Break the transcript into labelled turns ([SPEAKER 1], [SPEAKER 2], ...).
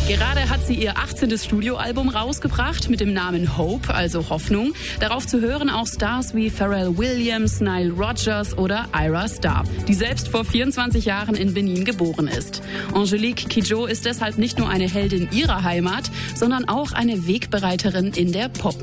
[SPEAKER 1] Gerade hat sie ihr 18. Studioalbum rausgebracht mit dem Namen Hope, also Hoffnung. Darauf zu hören auch Stars wie Pharrell Williams, Nile Rodgers oder Ira Starr, die selbst vor 24 Jahren in Benin geboren ist. Angelique Kidjo ist deshalb nicht nur eine Heldin ihrer Heimat, sondern auch eine Wegbereiterin in der Popmusik.